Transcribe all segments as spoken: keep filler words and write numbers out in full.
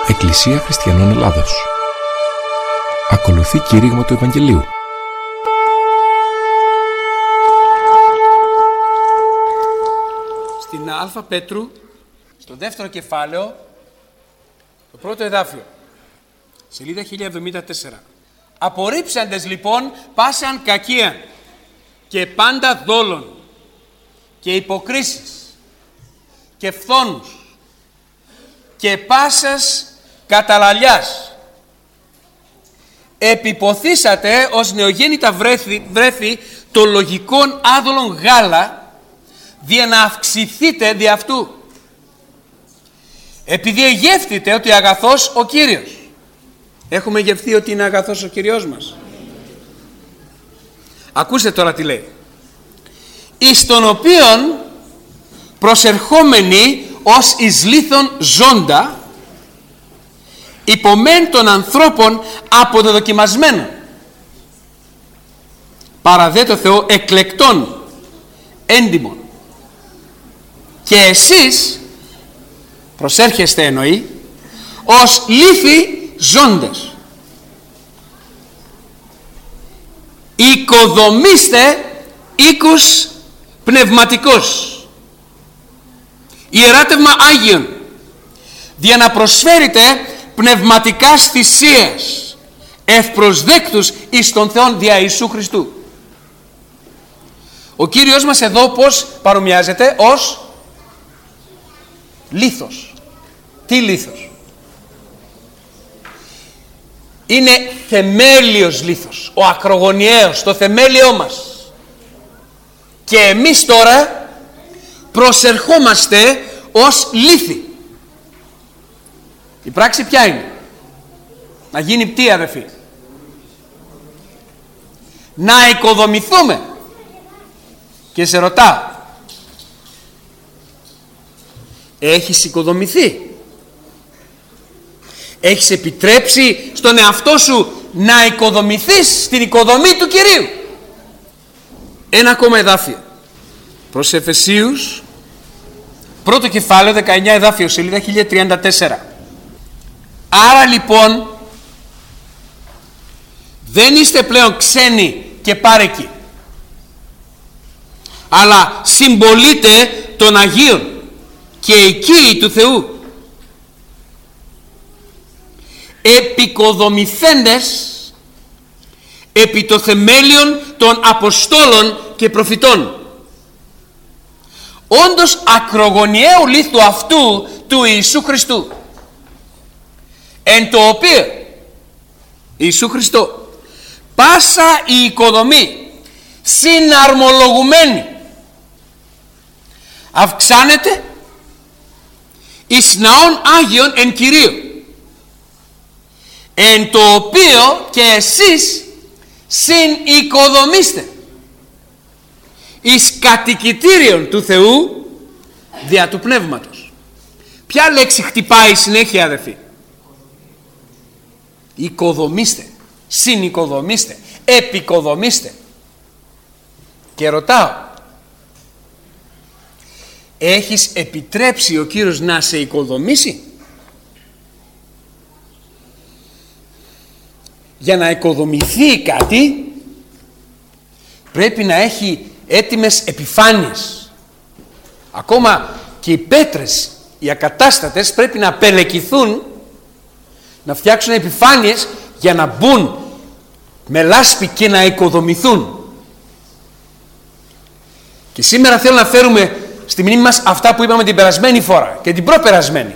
Εκκλησία Χριστιανών Ελλάδος. Ακολουθεί κήρυγμα του Ευαγγελίου. Στην Α Πέτρου, στο δεύτερο κεφάλαιο, το πρώτο εδάφιο, σελίδα χίλια εβδομήντα τέσσερα. Απορρίψαντες λοιπόν πάσαν κακίαν και πάντα δόλων και υποκρίσεις και φθόνους και πάσας καταλαλιάς, επιποθήσατε ως νεογέννητα βρέφη, βρέφη το λογικών άδολων γάλα, δια να αυξηθείτε δι' αυτού, επειδή εγεύθητε ότι αγαθός ο Κύριος. Έχουμε γευθεί ότι είναι αγαθός ο Κυριός μας? Ακούστε τώρα τι λέει. Εις τον οποίον προσερχόμενοι ως εις λίθον ζώντα, υπομεν των ανθρώπων αποδοκιμασμένων, παραδέ το Θεό εκλεκτών, έντιμων. Και εσείς προσέρχεστε, εννοεί, ως λίθοι ζώντες. Οικοδομήστε οίκους πνευματικός, ιεράτευμα Άγιον, για να προσφέρετε πνευματικάς θυσίες ευπροσδέκτους εις τον Θεόν δια Ιησού Χριστού. Ο Κύριος μας εδώ πώς παρομοιάζεται? Ως λίθος. Τι λίθος? Είναι θεμέλιος λίθος, ο ακρογωνιαίος, το θεμέλιό μας. Και εμείς τώρα προσερχόμαστε ως λίθοι. Η πράξη ποια είναι? Να γίνει τι, αδερφοί? Να οικοδομηθούμε. Και σε ρωτάω, έχεις οικοδομηθεί? Έχεις επιτρέψει στον εαυτό σου να οικοδομηθείς στην οικοδομή του Κυρίου? Ένα ακόμα εδάφιο προς Εφεσίους, πρώτο κεφάλαιο, δεκαεννιά εδάφιο, σελίδα χίλια τριάντα τέσσερα. Άρα λοιπόν δεν είστε πλέον ξένοι και πάρεκοι, αλλά συμπολίτε των Αγίων και οικείοι του Θεού, επικοδομηθέντες επί το θεμέλιον των Αποστόλων και Προφητών, όντως ακρογωνιαίου λίθου αυτού του Ιησού Χριστού, εν το οποίο Ιησού Χριστό πάσα η οικοδομή συναρμολογουμένη αυξάνεται εις ναών Άγιον εν Κυρίω, εν το οποίο και εσείς συνοικοδομήστε εις κατοικητήριον του Θεού δια του Πνεύματος. Ποια λέξη χτυπάει συνέχεια, αδερφοί? Οικοδομήστε, συνοικοδομήστε, επικοδομήστε. Και ρωτάω, έχεις επιτρέψει ο Κύριος να σε οικοδομήσει? Για να οικοδομηθεί κάτι πρέπει να έχει έτοιμες επιφάνειες. Ακόμα και οι πέτρες, οι ακατάστατες, πρέπει να πελεκηθούν, να φτιάξουν επιφάνειες για να μπουν με λάσπη και να οικοδομηθούν. Και σήμερα θέλω να φέρουμε στη μνήμη μας αυτά που είπαμε την περασμένη φορά και την προπερασμένη.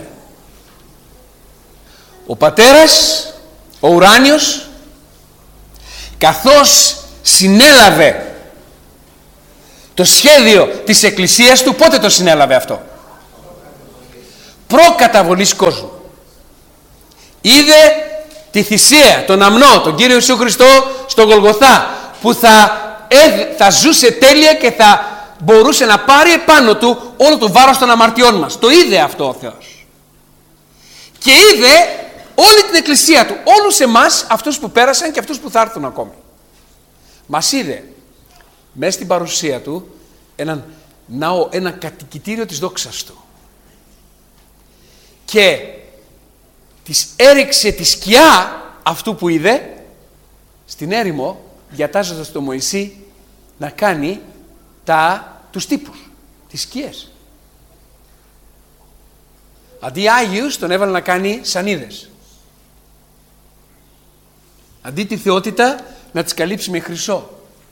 Ο Πατέρας, ο ουράνιος, καθώς συνέλαβε το σχέδιο της Εκκλησίας του, πότε το συνέλαβε αυτό? Προκαταβολής κόσμου. Είδε τη θυσία, τον αμνό, τον Κύριο Ιησού Χριστό στο Γολγοθά, που θα, θα ζούσε τέλεια και θα μπορούσε να πάρει επάνω του όλο το βάρος των αμαρτιών μας. Το είδε αυτό ο Θεός. Και είδε όλη την Εκκλησία του, όλους εμάς, αυτούς που πέρασαν και αυτούς που θα έρθουν ακόμη. Μας είδε μέσα στην παρουσία του έναν ναό, ένα κατοικητήριο της δόξας του. Και της έριξε τη σκιά αυτού που είδε στην έρημο, διατάζοντας τον Μωυσή να κάνει τα, τους τύπους, τις σκιές. Αντί Άγιους τον έβαλε να κάνει σανίδες. Αντί τη θεότητα να τις καλύψει με χρυσό.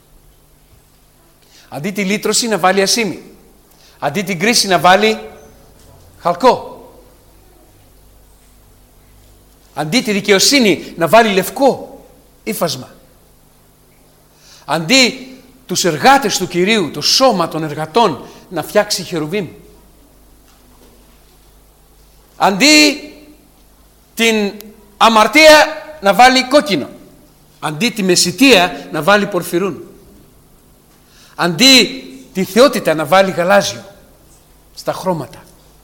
Αντί τη λύτρωση να βάλει ασήμι. Αντί την κρίση να βάλει χαλκό. Αντί τη δικαιοσύνη να βάλει λευκό ύφασμα. Αντί τους εργάτες του Κυρίου, το σώμα των εργατών, να φτιάξει χερουβίμ. Αντί την αμαρτία να βάλει κόκκινο. Αντί τη μεσιτεία να βάλει πορφυρούν. Αντί τη θεότητα να βάλει γαλάζιο στα χρώματα.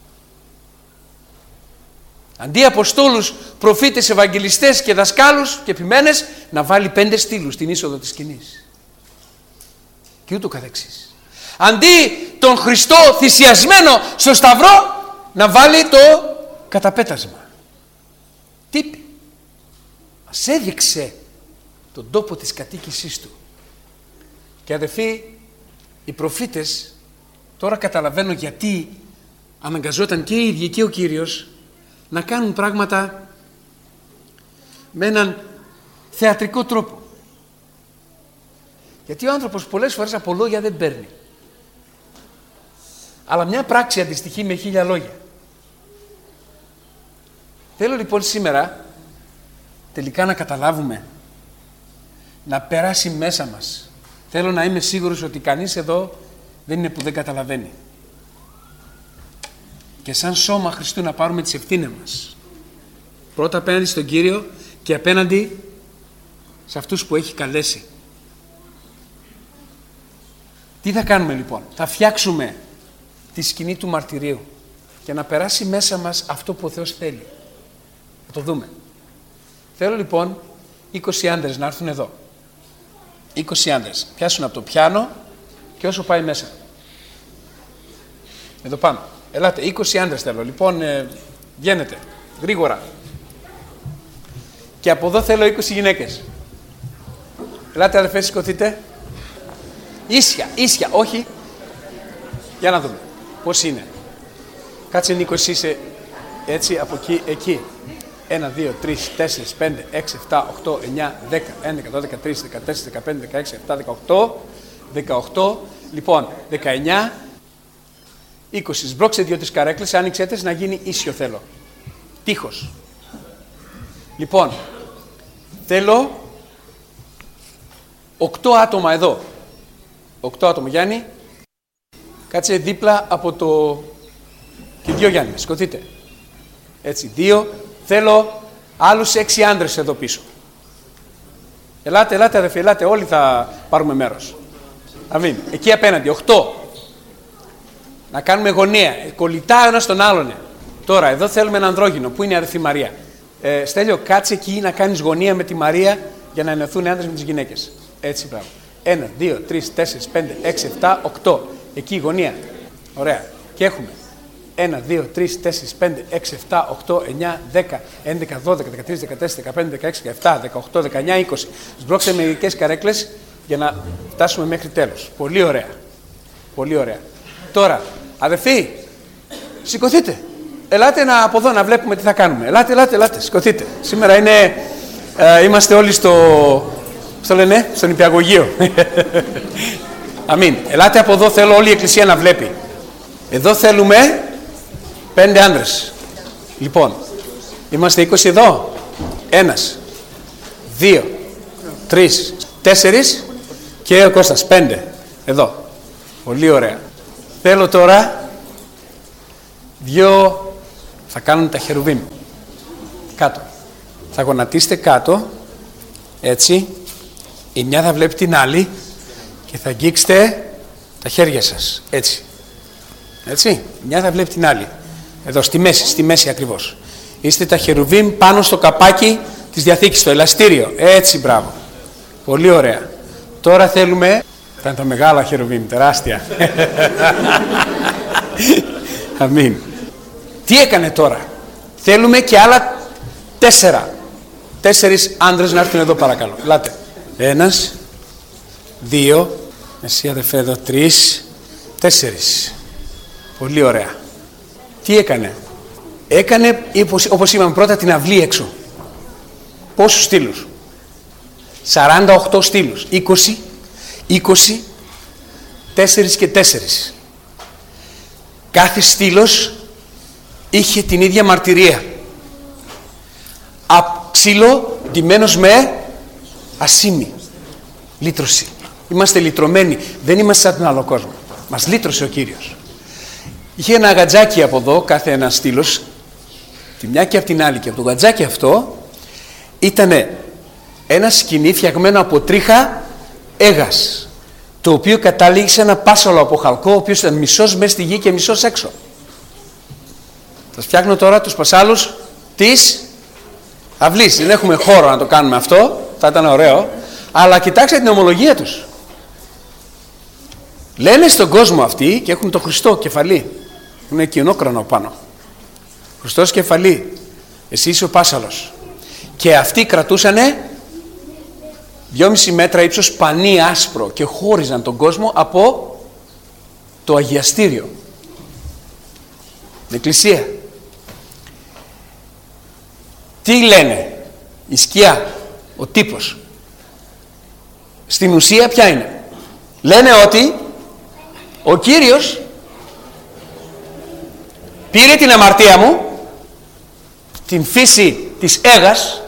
Αντί αποστόλους, προφήτες, ευαγγελιστές και δασκάλους και επιμένες να βάλει πέντε στήλους στην είσοδο της σκηνής. Και ούτω καθεξής. Αντί τον Χριστό θυσιασμένο στο σταυρό να βάλει το καταπέτασμα. Τι είπε? Μας έδειξε τον τόπο της κατοίκησής του. Και αδελφοί, οι προφήτες, τώρα καταλαβαίνω γιατί αναγκαζόταν και οι ίδιοι και ο Κύριος να κάνουν πράγματα με έναν θεατρικό τρόπο. Γιατί ο άνθρωπος πολλές φορές από λόγια δεν παίρνει. Αλλά μια πράξη αντιστοιχεί με χίλια λόγια. Θέλω λοιπόν σήμερα τελικά να καταλάβουμε, να περάσει μέσα μας. Θέλω να είμαι σίγουρος ότι κανείς εδώ δεν είναι που δεν καταλαβαίνει. Και σαν σώμα Χριστού να πάρουμε τις ευθύνες μας. Πρώτα απέναντι στον Κύριο και απέναντι σε αυτούς που έχει καλέσει. Τι θα κάνουμε λοιπόν? Θα φτιάξουμε τη σκηνή του μαρτυρίου και να περάσει μέσα μας αυτό που ο Θεός θέλει. Θα το δούμε. Θέλω λοιπόν είκοσι άντρες να έρθουν εδώ. είκοσι άντρες. Πιάσουν από το πιάνο και όσο πάει μέσα. Εδώ πάνω. Ελάτε, είκοσι άντρες θέλω. Λοιπόν, ε, βγαίνετε. Γρήγορα. Και από εδώ θέλω είκοσι γυναίκες. Ελάτε αδερφές, σηκωθείτε. Ίσια, ίσια, όχι. Για να δούμε. Πώς είναι. Κάτσε Νίκο, εσύ είσαι έτσι, από εκεί, εκεί. ένα, δύο, τρία, τέσσερα, πέντε, έξι, επτά, οκτώ, εννιά, δέκα, έντεκα, δώδεκα, τρία, δεκατέσσερα, δεκαπέντε, δεκαέξι, δεκαεπτά, δεκαοκτώ, δεκαοκτώ, λοιπόν, δεκαεννιά, είκοσι. Σμπρώξε δύο τις καρέκλες, άνοιξέ τες να γίνει ίσιο θέλω. Τείχος. Λοιπόν, θέλω οκτώ άτομα εδώ. Οκτώ άτομα. Γιάννη, κάτσε δίπλα από το... Και δύο Γιάννη, σηκωθείτε. Έτσι, δύο. Θέλω άλλους έξι άντρες εδώ πίσω. Ελάτε, ελάτε αδερφοί, ελάτε, όλοι θα πάρουμε μέρος. Αμήν. Εκεί απέναντι, οκτώ. Να κάνουμε γωνία, κολλητά ένας τον άλλον. Τώρα, εδώ θέλουμε ένα ανδρόγυνο. Πού είναι η αδερφή Μαρία? Ε, Στέλιο, κάτσε εκεί να κάνεις γωνία με τη Μαρία για να ενωθούν οι άντρες με τις γυναίκες. Έτσι, πράγμα. Ένα, δύο, τρεις, τέσσερις, πέντε, έξι, επτά, οκτώ. Εκεί γωνία. Ωραία. Και έχουμε ένα, δύο, τρεις, τέσσερις, πέντε, έξι, επτά, οκτώ, εννιά, δέκα, έντεκα, δώδεκα, δεκατρία, δεκατέσσερα, δεκαπέντε, δεκαέξι, δεκαεπτά, δεκαοκτώ, δεκαεννιά, είκοσι. Σμπρώξε μερικές καρέκλες για να φτάσουμε μέχρι τέλος. Πολύ ωραία. Πολύ ωραία. Τώρα, αδερφοί, σηκωθείτε. Ελάτε να, από εδώ να βλέπουμε τι θα κάνουμε. Ελάτε, ελάτε, ελάτε. Σηκωθείτε. Σήμερα είναι, ε, είμαστε όλοι στο, στο λένε, στον Νηπιαγωγείο. Αμήν. Ελάτε από εδώ, θέλω όλη η εκκλησία να βλέπει. Εδώ θέλουμε πέντε άντρες. Λοιπόν, είμαστε είκοσι εδώ. Ένας, δύο, τρεις, τέσσερις και ο Κώστας. Πέντε. Εδώ. Πολύ ωραία. Θέλω τώρα δύο, θα κάνουν τα χερουβίμ. Κάτω. Θα γονατίσετε κάτω. Έτσι. Η μια θα βλέπει την άλλη και θα αγγίξετε τα χέρια σας. Έτσι. Έτσι. Η μια θα βλέπει την άλλη. Εδώ στη μέση, στη μέση ακριβώς. Είστε τα χερουβίμ πάνω στο καπάκι της Διαθήκης, στο ελαστήριο. Έτσι, μπράβο. Πολύ ωραία. Τώρα θέλουμε... Θα είναι τα μεγάλα χερουβίμ, τεράστια. Αμήν. Τι έκανε τώρα? Θέλουμε και άλλα τέσσερα. Τέσσερις άντρες να έρθουν εδώ παρακαλώ. Ελάτε. Ένας, δύο, εσύ αδερφέ εδώ, τρεις, τέσσερις. Πολύ ωραία. Τι έκανε? Έκανε, όπως είπαμε πρώτα, την αυλή έξω. Πόσους στήλους? σαράντα οκτώ στήλους. είκοσι, είκοσι, τέσσερις και τέσσερις. Κάθε στήλος είχε την ίδια μαρτυρία. Ξύλο ντυμένος με ασήμι. Λύτρωση. Είμαστε λυτρωμένοι. Δεν είμαστε σαν τον άλλο κόσμο. Μας λύτρωσε ο Κύριος. Είχε ένα γατζάκι από εδώ, κάθε ένα στήλος, τη μια και από την άλλη, και από το γατζάκι αυτό ήταν ένα σκηνή φτιαγμένο από τρίχα έγας, το οποίο κατάληγε σε ένα πάσαλο από χαλκό, ο οποίος ήταν μισός μέσα στη γη και μισός έξω. Θα φτιάχνω τώρα τους πασάλους της αυλής. Δεν έχουμε χώρο να το κάνουμε αυτό, θα ήταν ωραίο, αλλά κοιτάξτε την ομολογία τους. Λένε στον κόσμο αυτοί και έχουν το Χριστό κεφαλή. Είναι κοινόκρανο πάνω. Χριστός κεφαλή. Εσύ είσαι ο πάσαλος. Και αυτοί κρατούσανε δυόμιση μέτρα ύψος πανί άσπρο και χώριζαν τον κόσμο από το αγιαστήριο. Την εκκλησία. Τι λένε? Η σκιά, ο τύπος. Στην ουσία ποια είναι? Λένε ότι ο Κύριος πήρε την αμαρτία μου, την φύση της έγας,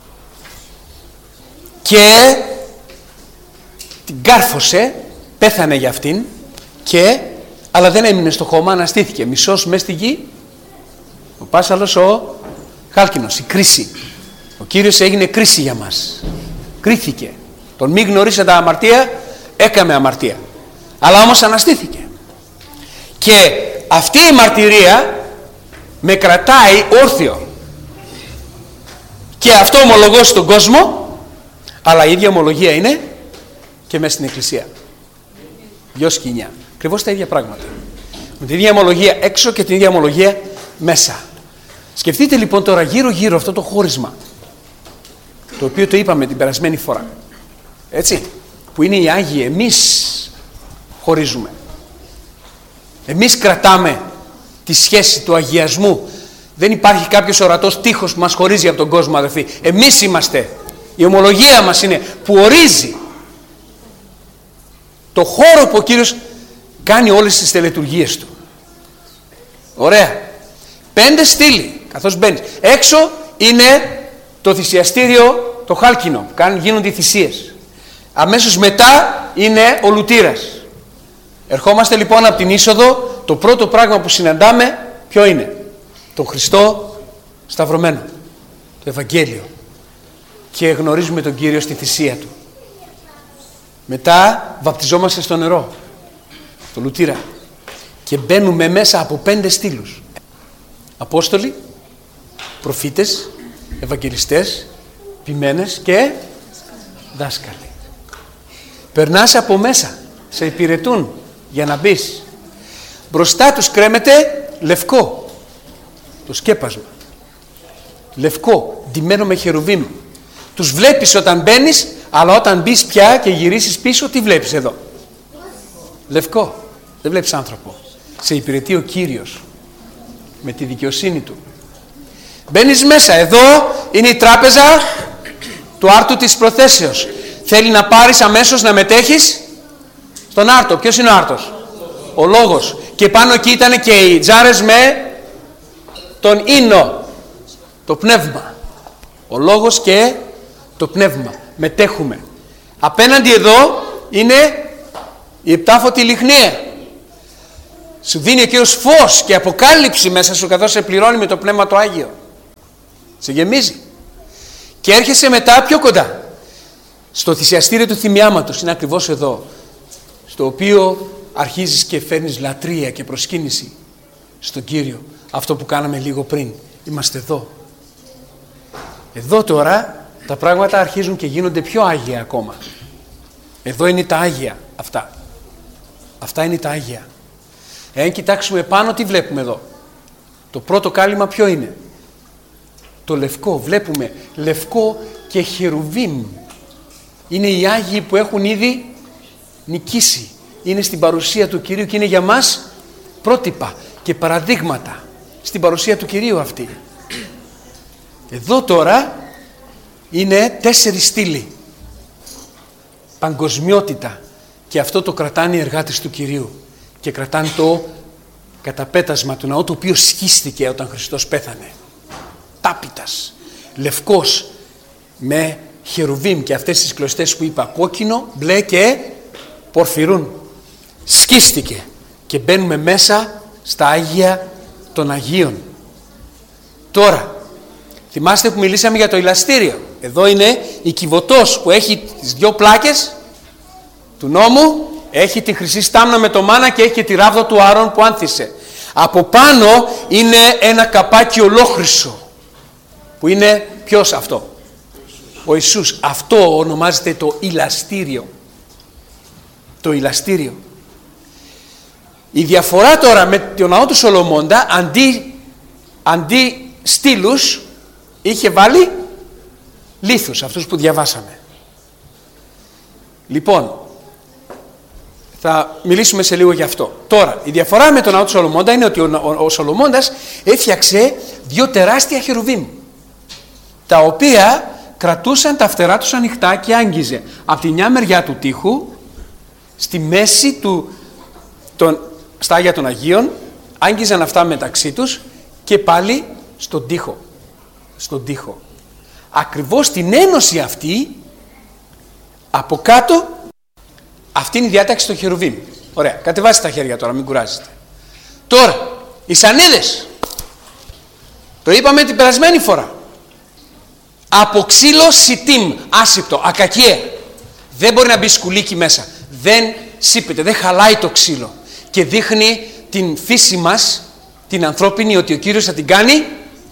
και την κάρφωσε, πέθανε για αυτήν, και, αλλά δεν έμεινε στο χώμα, αναστήθηκε μισός μες στη γη, ο πάσαλος ο χάλκινος, η κρίση. Ο Κύριος έγινε κρίση για μας. Κρίθηκε. Τον μη γνωρίσατε αμαρτία, έκαμε αμαρτία. Αλλά όμως αναστήθηκε. Και αυτή η μαρτυρία με κρατάει όρθιο. Και αυτό ομολογώ στον κόσμο, αλλά η ίδια ομολογία είναι και μέσα στην εκκλησία. Δυο σκηνιά. Ακριβώς τα ίδια πράγματα. Με την ίδια ομολογία έξω και την ίδια ομολογία μέσα. Σκεφτείτε λοιπόν τώρα γύρω γύρω αυτό το χώρισμα, το οποίο το είπαμε την περασμένη φορά, έτσι, που είναι οι Άγιοι. Εμείς χωρίζουμε. Εμείς κρατάμε τη σχέση του αγιασμού. Δεν υπάρχει κάποιος ορατός τείχος που μας χωρίζει από τον κόσμο, αδελφοί. Εμείς είμαστε. Η ομολογία μας είναι που ορίζει το χώρο που ο Κύριος κάνει όλες τις τελετουργίες του. Ωραία. Πέντε στήλοι καθώς μπαίνεις. Έξω είναι το θυσιαστήριο, το χάλκινο, που κάνουν, γίνονται οι θυσίες. Αμέσως μετά είναι ο λουτήρας. Ερχόμαστε λοιπόν από την είσοδο. Το πρώτο πράγμα που συναντάμε ποιο είναι? Τον Χριστό σταυρωμένο, το Ευαγγέλιο, και γνωρίζουμε τον Κύριο στη θυσία του. Μετά βαπτιζόμαστε στο νερό, το λουτήρα, και μπαίνουμε μέσα από πέντε στήλους. Απόστολοι, προφήτες, ευαγγελιστές, ποιμένες και δάσκαλοι. Περνάς από μέσα, σε υπηρετούν για να μπεις. Μπροστά τους κρέμεται λευκό, το σκέπασμα. Λευκό, ντυμένο με χερουβίμ. Τους βλέπεις όταν μπαίνεις, αλλά όταν μπεις πια και γυρίσεις πίσω, τι βλέπεις εδώ? Λευκό. Δεν βλέπεις άνθρωπο. Σε υπηρετεί ο Κύριος με τη δικαιοσύνη του. Μπαίνεις μέσα. Εδώ είναι η τράπεζα του άρτου της προθέσεως. Θέλει να πάρεις αμέσως να μετέχεις στον άρτο. Ποιος είναι ο άρτος? Ο λόγος. Και πάνω εκεί ήταν και οι τζάρες με τον ίνο, το πνεύμα. Ο λόγος και το πνεύμα. Μετέχουμε. Απέναντι εδώ είναι η επτάφωτη λιχνία. Σου δίνει ο Κύριος φως και αποκάλυψη μέσα σου, καθώς σε πληρώνει με το Πνεύμα το Άγιο. Σε γεμίζει. Και έρχεσαι μετά πιο κοντά. Στο θυσιαστήριο του θυμιάματος, είναι ακριβώς εδώ. Στο οποίο αρχίζεις και φέρνεις λατρεία και προσκύνηση στον Κύριο. Αυτό που κάναμε λίγο πριν. Είμαστε εδώ. Εδώ τώρα τα πράγματα αρχίζουν και γίνονται πιο άγια ακόμα. Εδώ είναι τα άγια αυτά. Αυτά είναι τα άγια. Εάν κοιτάξουμε πάνω, τι βλέπουμε εδώ? Το πρώτο κάλυμα ποιο είναι? το λευκό. Βλέπουμε λευκό και χερουβίμ. Είναι οι Άγιοι που έχουν ήδη νικήσει. Είναι στην παρουσία του Κυρίου και είναι για μας πρότυπα και παραδείγματα στην παρουσία του Κυρίου αυτή. Εδώ τώρα είναι τέσσερις στήλοι. Παγκοσμιότητα. Και αυτό το κρατάνε οι εργάτες του Κυρίου. Και κρατάνε το καταπέτασμα του ναού, το οποίο σχίστηκε όταν Χριστός πέθανε. Τάπητας, λευκός, με χερουβίμ και αυτές τις κλωστές που είπα, κόκκινο, μπλε και πορφυρούν. Σκίστηκε και μπαίνουμε μέσα στα Άγια των Αγίων. Τώρα, θυμάστε που μιλήσαμε για το ηλαστήριο. Εδώ είναι η κυβωτός που έχει τις δυο πλάκες του νόμου, έχει τη χρυσή στάμνα με το μάνα και έχει και τη ράβδο του Άρων που άνθησε. Από πάνω είναι ένα καπάκι ολόχρυσο, που είναι ποιος αυτό? Ο Ιησούς. Αυτό ονομάζεται το ηλαστήριο. Το ηλαστήριο. Η διαφορά τώρα με το ναό του Σολομώντα, αντί, αντί στήλους, είχε βάλει λίθους, αυτούς που διαβάσαμε. Λοιπόν, θα μιλήσουμε σε λίγο γι' αυτό. Τώρα, η διαφορά με τον ναό του Σολομώντα είναι ότι ο, ο, ο Σολομώντας έφτιαξε δύο τεράστια χερουβίμ, τα οποία κρατούσαν τα φτερά τους ανοιχτά και άγγιζε από τη μια μεριά του τοίχου, στη μέση του, των, στα Άγια των Αγίων, άγγιζαν αυτά μεταξύ τους και πάλι στον τοίχο. Στον τοίχο. Ακριβώς την ένωση αυτή, από κάτω, αυτή είναι η διάταξη των χερουβίμ. Ωραία, κατεβάστε τα χέρια τώρα, μην κουράζετε. Τώρα, οι σανίδες. Το είπαμε την περασμένη φορά. Από ξύλο σιτίμ, άσυπτο, ακακιέ. Δεν μπορεί να μπει σκουλίκι μέσα. Δεν σύπεται, δεν χαλάει το ξύλο. Και δείχνει την φύση μας, την ανθρώπινη, ότι ο Κύριος θα την κάνει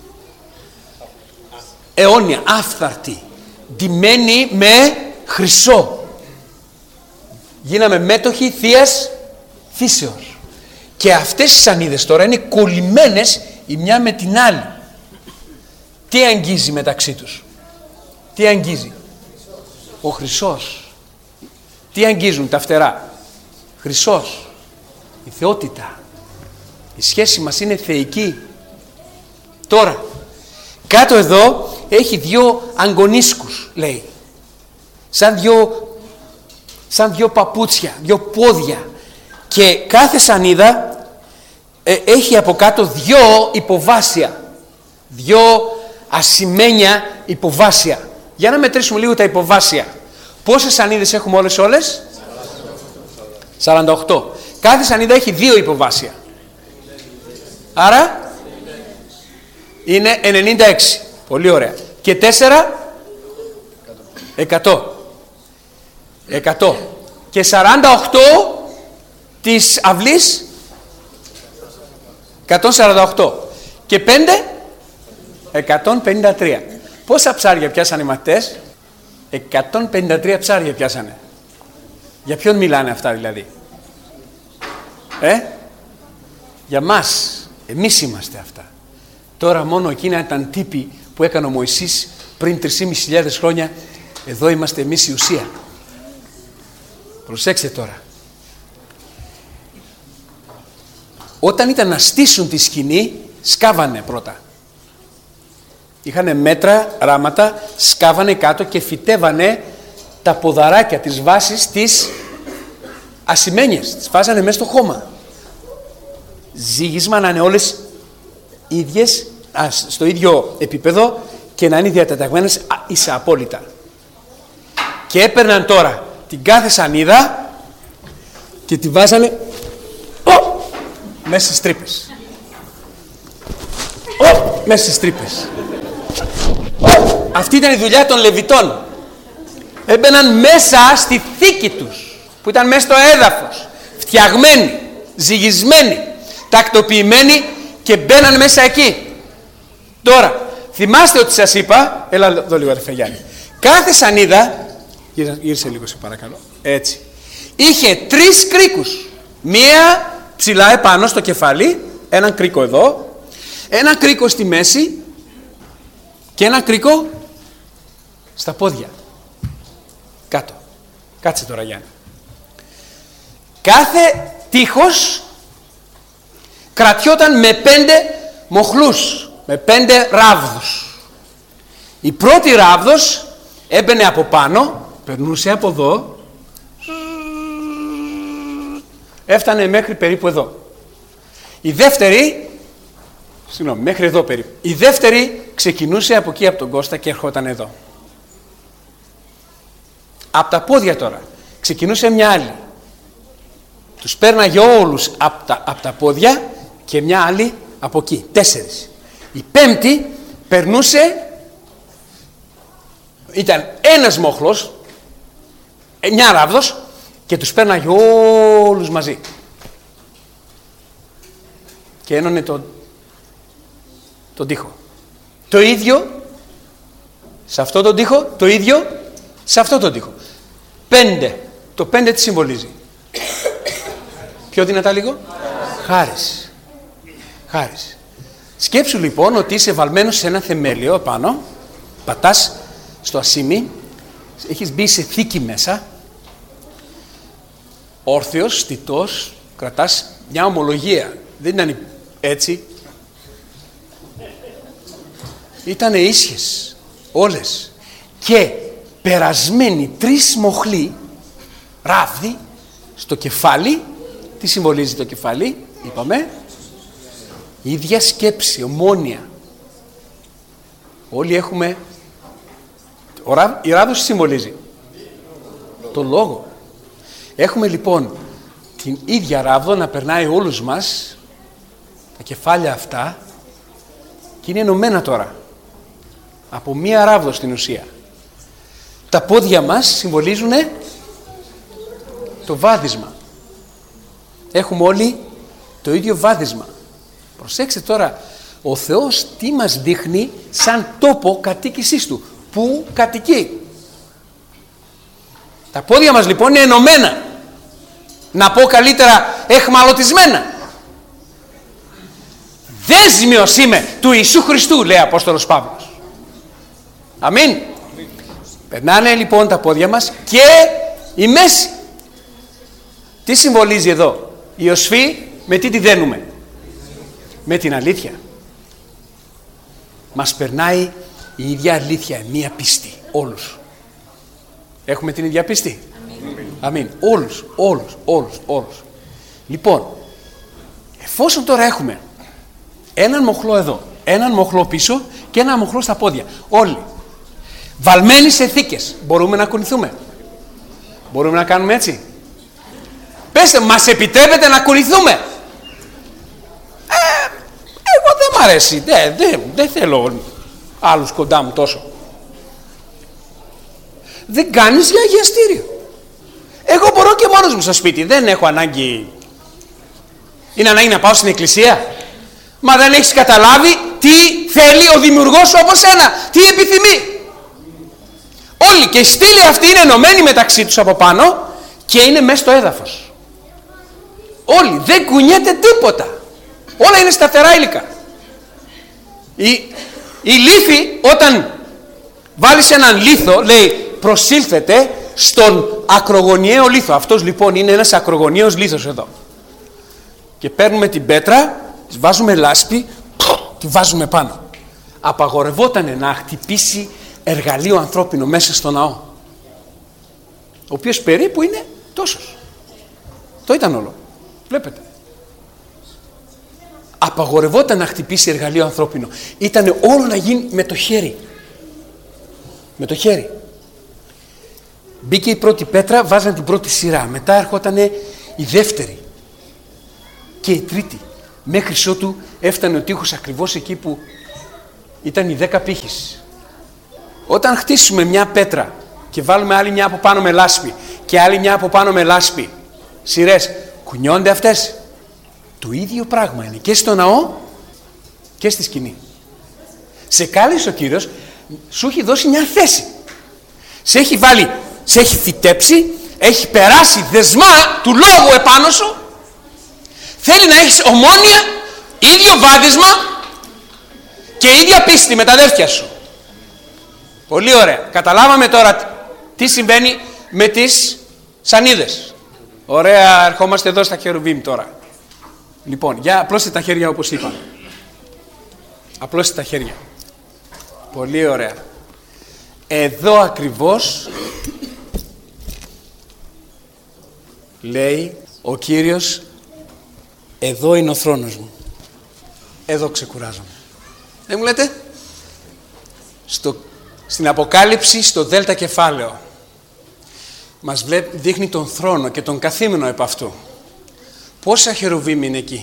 αιώνια, άφθαρτη, ντυμένη με χρυσό. Γίναμε μέτοχοι θείας φύσεως. Και αυτές οι σανίδες τώρα είναι κολλημένες η μια με την άλλη. Τι αγγίζει μεταξύ τους? Τι αγγίζει? Ο χρυσός. Τι αγγίζουν τα φτερά? Χρυσός. Η θεότητα. Η σχέση μας είναι θεϊκή. Τώρα, κάτω εδώ έχει δύο αγκονίσκους, λέει. Σαν δύο, σαν δύο παπούτσια, δύο πόδια. Και κάθε σανίδα ε, έχει από κάτω δύο υποβάσια. Δύο ασημένια υποβάσια. Για να μετρήσουμε λίγο τα υποβάσια. Πόσες σανίδες έχουμε όλες όλες? σαράντα οκτώ. Κάθε σανίδα έχει δύο υποβάσια. Άρα είναι ενενήντα έξι. Πολύ ωραία. Και τέσσερα, εκατό. εκατό. Και σαράντα οκτώ της αυλής, εκατόν σαράντα οκτώ. Και πέντε, εκατόν πενήντα τρία. Πόσα ψάρια πιάσανε οι μαθητές? εκατόν πενήντα τρία ψάρια πιάσανε. Για ποιον μιλάνε αυτά δηλαδή? Ε? Για μας. Εμείς είμαστε αυτά. Τώρα μόνο εκείνα ήταν τύποι που έκανε ο Μωυσής πριν τρεις χιλιάδες πεντακόσια χρόνια. Εδώ είμαστε εμείς η ουσία. Προσέξτε τώρα. Όταν ήταν να στήσουν τη σκηνή, σκάβανε πρώτα. Είχανε μέτρα, ράματα, σκάβανε κάτω και φυτέβανε τα ποδαράκια της βάσης της ασημένιες. Τις βάζανε μέσα στο χώμα. Ζύγισμα να είναι όλες ίδιες, α, στο ίδιο επίπεδο και να είναι διατεταγμένες ίσα απόλυτα. Και έπαιρναν τώρα την κάθε σανίδα και τη βάζανε ο, μέσα στις τρύπες. Ο, μέσα στις τρύπες. Ο, αυτή ήταν η δουλειά των Λεβιτών. Έμπαιναν μέσα στη θήκη τους, που ήταν μέσα στο έδαφος, φτιαγμένοι, ζυγισμένοι, τακτοποιημένοι και μπαίναν μέσα εκεί. Τώρα, θυμάστε ότι σας είπα, έλα εδώ λίγο αδερφέ Γιάννη, κάθε σανίδα, γύρισε λίγο σε παρακαλώ, έτσι, είχε τρεις κρίκους. Μία ψηλά επάνω στο κεφάλι, έναν κρίκο εδώ, έναν κρίκο στη μέση και ένα κρικό στα πόδια. Κάτω. Κάτσε τώρα, Γιάννη. Κάθε τείχος κρατιόταν με πέντε μοχλούς, με πέντε ράβδους. Η πρώτη ράβδος έμπαινε από πάνω, περνούσε από εδώ, έφτανε μέχρι περίπου εδώ. Η δεύτερη, συγγνώμη, μέχρι εδώ περίπου. Η δεύτερη ξεκινούσε από εκεί από τον Κώστα και ερχόταν εδώ. Από τα πόδια τώρα ξεκινούσε μια άλλη. Τους πέρναγε όλους από τα, από τα πόδια και μια άλλη από εκεί. Τέσσερις. Η πέμπτη περνούσε, ήταν ένας μοχλός, εννιά ράβδος και τους πέρναγε όλους μαζί. Και ένωνε τον, τον τοίχο. Το ίδιο σε αυτό τον τοίχο, το ίδιο σε αυτό τον τοίχο. Πέντε. Το πέντε τι συμβολίζει? Πιο δυνατά λίγο. Χάρις. Χάρις. Σκέψου λοιπόν ότι είσαι βαλμένος σε ένα θεμέλιο επάνω, πατάς στο ασίμι, έχεις μπει σε θήκη μέσα, όρθιος, στιτός, κρατάς μια ομολογία. Δεν ήταν έτσι. Ήτανε ίσιες όλες. Και περασμένοι τρεις μοχλοί, ράβδι, στο κεφάλι. Τι συμβολίζει το κεφάλι? Είπαμε. Η ίδια σκέψη, ομόνοια. Όλοι έχουμε... Η ράβδος συμβολίζει το λόγο. Έχουμε λοιπόν την ίδια ράβδο να περνάει όλους μας, τα κεφάλια αυτά, και είναι ενωμένα τώρα από μία ράβδο στην ουσία. Τα πόδια μας συμβολίζουν το βάδισμα. Έχουμε όλοι το ίδιο βάδισμα. Προσέξτε τώρα, ο Θεός τι μας δείχνει σαν τόπο κατοίκησής Του. Πού κατοικεί. Τα πόδια μας λοιπόν είναι ενωμένα. Να πω καλύτερα εχμαλωτισμένα. Δέσμιος είμαι του Ιησού Χριστού, λέει ο Απόστολος Παύλος. Αμήν. Περνάνε λοιπόν τα πόδια μας και η μέση. Τι συμβολίζει εδώ? Η οσφή με τι τη δένουμε? Με την αλήθεια. Μας περνάει η ίδια αλήθεια, μία πίστη. Όλους. Έχουμε την ίδια πίστη? Αμήν. Αμήν. Όλους, όλους, όλους, όλους. Λοιπόν, εφόσον τώρα έχουμε έναν μοχλό εδώ, έναν μοχλό πίσω και έναν μοχλό στα πόδια, όλοι βαλμένοι σε θήκες, μπορούμε να κουνηθούμε? Μπορούμε να κάνουμε έτσι? Πέστε, μας επιτρέπεται να κουνηθούμε? Ε, εγώ δεν μ' αρέσει, δεν, δεν, δεν θέλω άλλους κοντά μου τόσο. Δεν κάνεις για αγιαστήριο. Εγώ μπορώ και μόνος μου στο σπίτι, δεν έχω ανάγκη. Είναι ανάγκη να πάω στην εκκλησία? Μα δεν έχεις καταλάβει τι θέλει ο δημιουργός σου από σένα, τι επιθυμεί. Όλοι και οι στήλοι αυτοί είναι ενωμένοι μεταξύ τους από πάνω και είναι μέσα στο έδαφος. Όλοι, δεν κουνιέται τίποτα. Όλα είναι σταθερά υλικά. Η, η λίθη, όταν βάλεις έναν λίθο, λέει προσήλθετε στον ακρογωνιαίο λίθο. Αυτός λοιπόν είναι ένας ακρογωνιαίος λίθος εδώ. Και παίρνουμε την πέτρα, της βάζουμε λάσπη, τη βάζουμε πάνω. Απαγορευότανε να χτυπήσει εργαλείο ανθρώπινο μέσα στο ναό. Ο οποίος περίπου είναι τόσος. Το ήταν όλο. Βλέπετε. Απαγορευόταν να χτυπήσει εργαλείο ανθρώπινο. Ήτανε όλο να γίνει με το χέρι. Με το χέρι. Μπήκε η πρώτη πέτρα, βάζαν την πρώτη σειρά. Μετά έρχονταν η δεύτερη. Και η τρίτη. Μέχρι ότου έφτανε ο τείχος ακριβώς εκεί που ήταν οι δέκα πύχες. Όταν χτίσουμε μια πέτρα και βάλουμε άλλη μια από πάνω με λάσπη και άλλη μια από πάνω με λάσπη, σειρές, κουνιόνται αυτές? Το ίδιο πράγμα είναι και στο ναό και στη σκηνή. Σε κάλεσε ο Κύριος, σου έχει δώσει μια θέση. Σε έχει βάλει, σε έχει φυτέψει, έχει περάσει δεσμά του λόγου επάνω σου. Θέλει να έχεις ομόνοια, ίδιο βάδισμα και ίδια πίστη με τα αδέρφια σου. Πολύ ωραία. Καταλάβαμε τώρα τι συμβαίνει με τις σανίδες. Ωραία, ερχόμαστε εδώ στα χερουβίμ τώρα. Λοιπόν, για απλώστε τα χέρια όπως είπα. Απλώστε τα χέρια. Πολύ ωραία. Εδώ ακριβώς λέει ο Κύριος, εδώ είναι ο θρόνος μου. Εδώ ξεκουράζομαι. Δεν μου λέτε? Στο, στην Αποκάλυψη, στο Δέλτα κεφάλαιο, μας βλέπει, δείχνει τον θρόνο και τον καθήμενο επ' αυτού. Πόσα χερουβίμ είναι εκεί?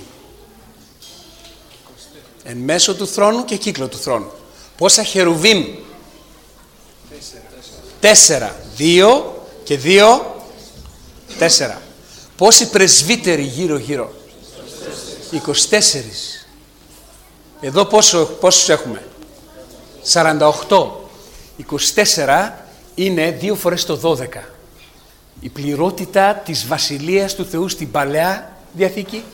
Εν μέσω του θρόνου και κύκλο του θρόνου. Πόσα χερουβίμ? Τέσσερα. Δύο και δύο. Τέσσερα. Πόσοι πρεσβύτεροι γύρω γύρω? είκοσι τέσσερα. Εδώ πόσο, πόσους έχουμε? σαράντα οκτώ. είκοσι τέσσερα είναι δύο φορές το δώδεκα. Η πληρότητα της Βασιλείας του Θεού στην Παλαιά Διαθήκη.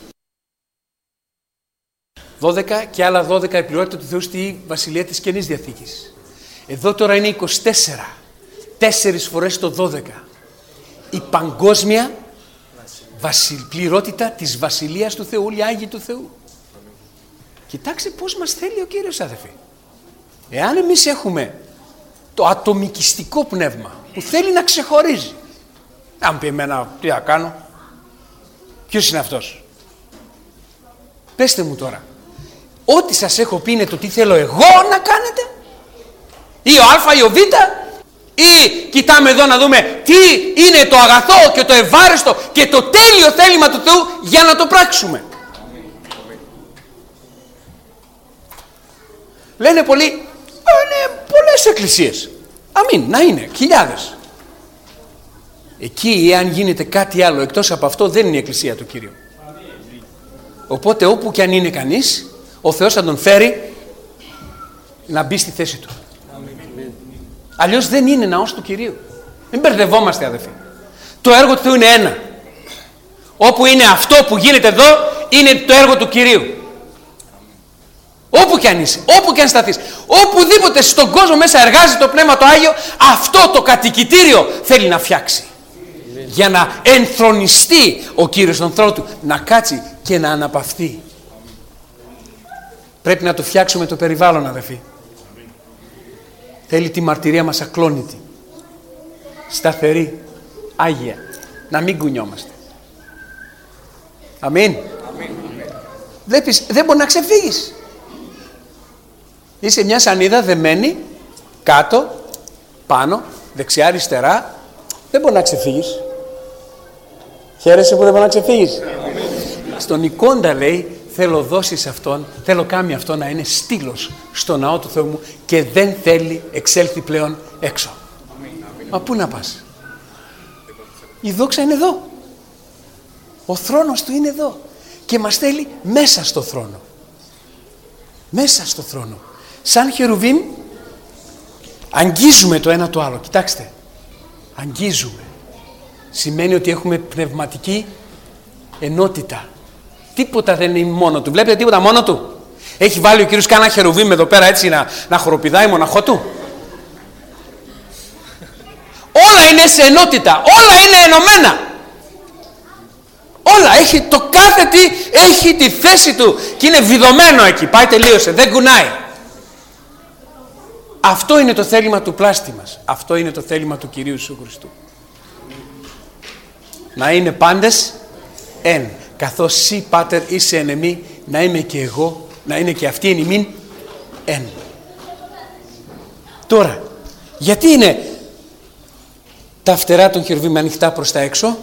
δώδεκα και άλλα δώδεκα η πληρότητα του Θεού στη Βασιλεία της Καινής Διαθήκης. Εδώ τώρα είναι είκοσι τέσσερα. Τέσσερις φορές το δώδεκα. Η παγκόσμια βασιλ... πληρότητα της Βασιλείας του Θεού, όλοι Άγιοι του Θεού. Κοιτάξτε πώς μας θέλει ο Κύριος, αδελφοί. Εάν εμείς έχουμε το ατομικιστικό πνεύμα που θέλει να ξεχωρίζει. Αν πει εμένα τι θα κάνω, ποιος είναι αυτός? Πέστε μου τώρα. Ό,τι σας έχω πει είναι το τι θέλω εγώ να κάνετε, ή ο Α ή ο Β, ή κοιτάμε εδώ να δούμε τι είναι το αγαθό και το ευάρεστο και το τέλειο θέλημα του Θεού για να το πράξουμε. Λένε πολλοί, είναι πολλές εκκλησίες. Αμήν, να είναι, χιλιάδες. Εκεί, εάν γίνεται κάτι άλλο εκτός από αυτό, δεν είναι η εκκλησία του Κύριου. Οπότε όπου και αν είναι κανείς, ο Θεός θα τον φέρει να μπει στη θέση του. Αλλιώς δεν είναι ναός του Κυρίου. Μην μπερδευόμαστε, αδελφοί. Το έργο του Θεού είναι ένα. Όπου είναι αυτό που γίνεται εδώ, είναι το έργο του Κυρίου. Όπου και αν είσαι, όπου και αν σταθείς, οπουδήποτε στον κόσμο μέσα εργάζεται το Πνεύμα το Άγιο, αυτό το κατοικητήριο θέλει να φτιάξει. Για να ενθρονιστεί ο Κύριος στον θρόνο του, να κάτσει και να αναπαυθεί. Πρέπει να το φτιάξουμε το περιβάλλον, αδελφοί. Θέλει τη μαρτυρία μας ακλόνητη, σταθερή, άγια, να μην κουνιόμαστε. Αμήν. Βλέπεις, δεν μπορεί να ξεφύγεις. Είσαι μια σανίδα δεμένη, κάτω, πάνω, δεξιά, αριστερά, δεν μπορεί να ξεφύγεις. Χαίρεσαι που δεν μπορεί να ξεφύγεις. Στον Νικόντα λέει, θέλω δώσεις αυτόν, θέλω κάνει αυτό να είναι στήλος στο ναό του Θεού μου και δεν θέλει εξέλθει πλέον έξω. Αμήν. Μα πού να πας? Η δόξα είναι εδώ. Ο θρόνος του είναι εδώ. Και μας θέλει μέσα στο θρόνο. Μέσα στο θρόνο. Σαν χερουβίμ αγγίζουμε το ένα το άλλο. Κοιτάξτε. Αγγίζουμε. Σημαίνει ότι έχουμε πνευματική ενότητα. Τίποτα δεν είναι μόνο του. Βλέπετε τίποτα μόνο του? Έχει βάλει ο Κύριος κάνα χερουβίμ εδώ πέρα έτσι να, να χοροπηδάει μοναχό του? Όλα είναι σε ενότητα. Όλα είναι ενωμένα. Όλα. Έχει το κάθε τι έχει τη θέση του και είναι βιδωμένο εκεί. Πάει, τελείωσε. Δεν κουνάει. Αυτό είναι το θέλημα του πλάστη μας. Αυτό είναι το θέλημα του Κυρίου Ιησού Χριστού. Να είναι πάντες εν. Καθώς σύ, Πάτερ, είσαι εν εμή, να είμαι και εγώ, να είναι και αυτή εν ημίν εν. Τώρα, γιατί είναι τα φτερά των χερουβίμ ανοιχτά προς τα έξω?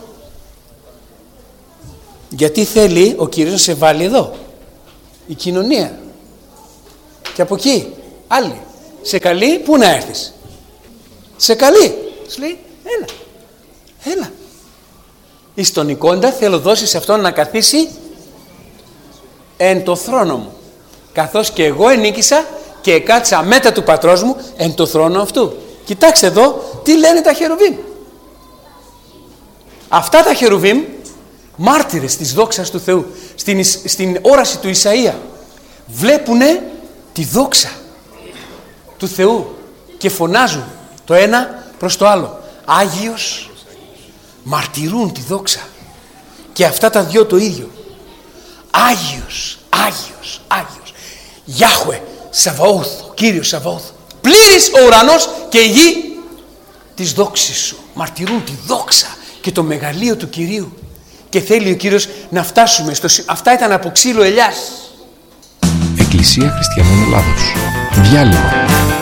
Γιατί θέλει ο Κύριος να σε βάλει εδώ. Η κοινωνία. Και από εκεί, άλλοι. Σε καλεί, πού να έρθεις? Σε καλεί. Σου λέει, έλα, έλα. Εις τον Νικόντα θέλω δώσει σε αυτόν να καθίσει εν το θρόνο μου. Καθώς και εγώ ενίκησα και εκάτσα μέτα του πατρός μου εν το θρόνο αυτού. Κοιτάξτε εδώ τι λένε τα χερουβίμ. Αυτά τα χερουβίμ, μάρτυρες της δόξας του Θεού, στην, στην όραση του Ισαΐα, βλέπουνε τη δόξα του Θεού. και φωνάζουν το ένα προς το άλλο. Άγιος, μαρτυρούν τη δόξα. Και αυτά τα δυο το ίδιο. Άγιος, Άγιος, Άγιος. Γιάχουε, Σαβαώθ, ο Κύριος Σαβαώθ. Πλήρης ο ουρανός και η γη της δόξης σου. Μαρτυρούν τη δόξα και το μεγαλείο του Κυρίου. Και θέλει ο Κύριος να φτάσουμε στο... Αυτά ήταν από ξύλο ελιάς. Εκκλησία Χριστιανών Ελλάδος. Διάλειμμα.